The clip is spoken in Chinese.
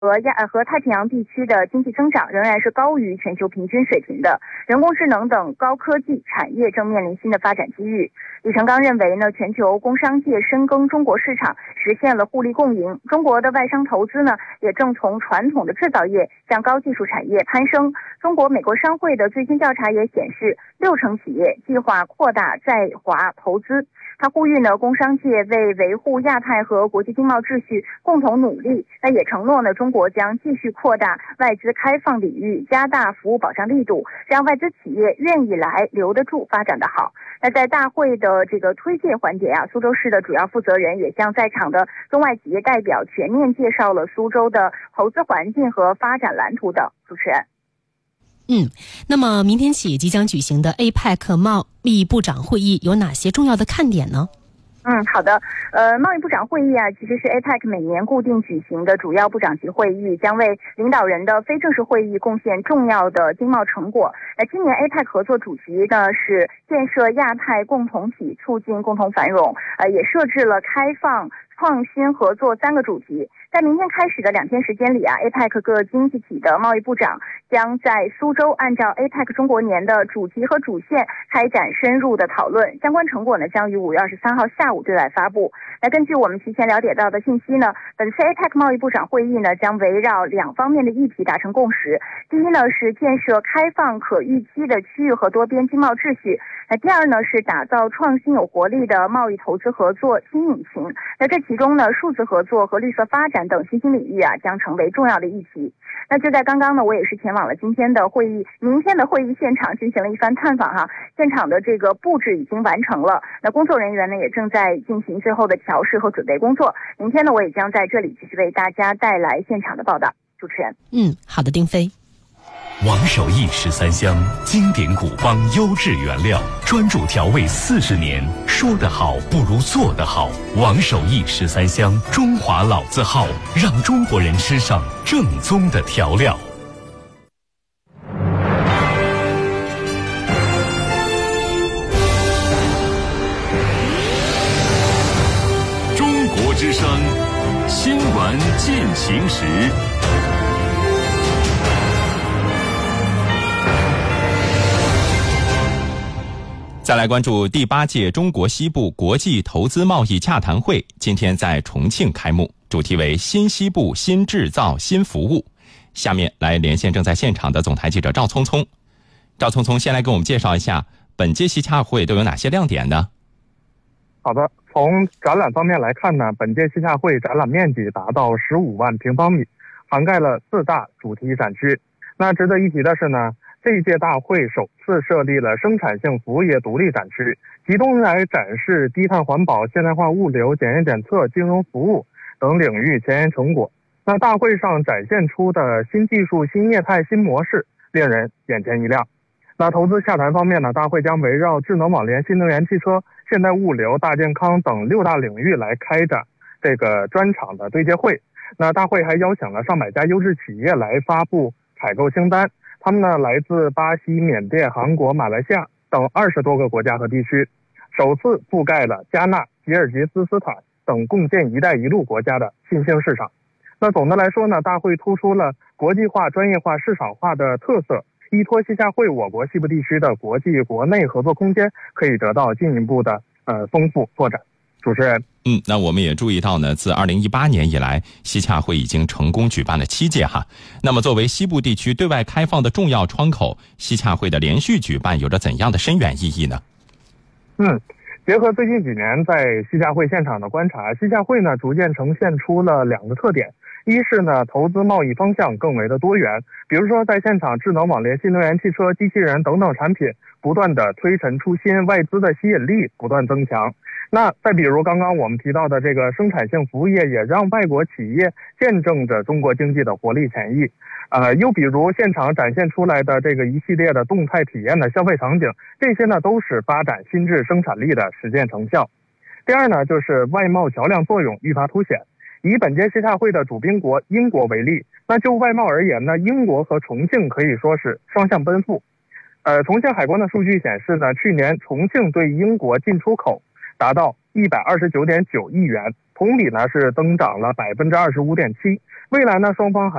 和太平洋地区的经济增长仍然是高于全球平均水平的，人工智能等高科技产业正面临新的发展机遇。李成钢认为呢，全球工商界深耕中国市场，实现了互利共赢。中国的外商投资呢，也正从传统的制造业向高技术产业攀升。中国美国商会的最新调查也显示，60%企业计划扩大在华投资。他呼吁呢，工商界为维护亚太和国际经贸秩序共同努力。那也承诺呢，中国将继续扩大外资开放领域，加大服务保障力度，让外资企业愿意来、留得住、发展得好。那在大会的这个推介环节啊，苏州市的主要负责人也向在场的中外企业代表全面介绍了苏州的投资环境和发展蓝图等。主持人。 那么明天起即将举行的 APEC 贸易部长会议有哪些重要的看点呢？ 好的。贸易部长会议啊，其实是 APEC 每年固定举行的主要部长级会议，将为领导人的非正式会议贡献重要的经贸成果。今年 APEC 合作主题呢是建设亚太共同体，促进共同繁荣，也设置了开放、创新、合作3个主题。在明天开始的2天时间里啊 ，APEC 各经济体的贸易部长将在苏州按照 APEC 中国年的主题和主线开展深入的讨论，相关成果呢将于5月23号下午对外发布。根据我们提前了解到的信息呢，本次 APEC 贸易部长会议呢将围绕2方面的议题达成共识。第一呢是建设开放可预期的区域和多边经贸秩序，第二呢是打造创新有活力的贸易投资合作新引擎。这其中呢，数字合作和绿色发展等新兴领域啊将成为重要的议题。就在刚刚呢，我也是前往了明天的会议现场进行了一番探访哈。现场的这个布置已经完成了，工作人员呢也正在进行最后的调试和准备工作。明天呢，我也将在这里继续为大家带来现场的报道。主持人。 好的，丁飞。 王守义13香，经典古方优质原料，专注调味40年。说得好不如做得好。王守义13香，中华老字号，让中国人吃上正宗的调料。中国之声，新闻进行时。再来关注第8届中国西部国际投资贸易洽谈会，今天在重庆开幕，主题为新西部新制造新服务。下面来连线正在现场的总台记者赵聪聪。赵聪聪先来给我们介绍一下本届西洽会都有哪些亮点呢？ 好的，从展览方面来看呢，本届西洽会展览面积达到15万平方米，涵盖了4大主题展区。那值得一提的是呢，这一届大会首次设立了生产性服务业独立展区，集中来展示低碳环保、现代化物流、检验检测、金融服务等领域前沿成果。那大会上展现出的新技术、新业态、新模式，令人眼前一亮。那投资洽谈方面呢，大会将围绕智能网联、新能源汽车、现代物流、大健康等6大领域来开展这个专场的对接会。那大会还邀请了上百家优质企业来发布采购清单，他们呢来自巴西、缅甸、韩国、马来西亚等20多个国家和地区，首次覆盖了加纳、吉尔吉斯斯坦等共建“一带一路”国家的新兴市场。那总的来说呢，大会突出了国际化、专业化、市场化的特色，依托西洽会，我国西部地区的国际国内合作空间可以得到进一步的丰富拓展。主持人。 那我们也注意到呢，自2018年以来，西洽会已经成功举办了7届哈。那么作为西部地区对外开放的重要窗口，西洽会的连续举办有着怎样的深远意义呢？ 结合最近几年在西洽会现场的观察，西洽会呢逐渐呈现出了2个特点。一是呢，投资贸易方向更为的多元，比如说在现场智能网联、新能源汽车、机器人等等产品不断的推陈出新，外资的吸引力不断增强。那再比如刚刚我们提到的这个生产性服务业，也让外国企业见证着中国经济的活力潜力。又比如现场展现出来的这个一系列的动态体验的消费场景，这些呢都是发展新质生产力的实践成效。第二呢，就是外贸桥梁作用愈发凸显。以本届西洽会的主宾国英国为例，那就外贸而言呢，英国和重庆可以说是双向奔赴。重庆海关的数据显示呢，去年重庆对英国进出口达到129.9亿元， 同比呢是增长了25.7%。未来呢，双方还